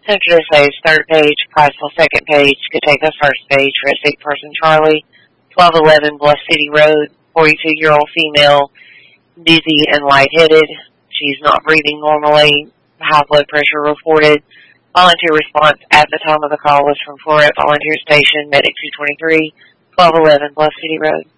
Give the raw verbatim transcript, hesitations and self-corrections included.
Central says third page, Priceville second page, Kateka first page for a sick person, Charlie. twelve eleven Bluff City Road, forty-two-year-old female, dizzy and lightheaded. She's not breathing normally. High blood pressure reported. Volunteer response at the time of the call was from Florette Volunteer Station, Medic two twenty-three, twelve eleven Bluff City Road.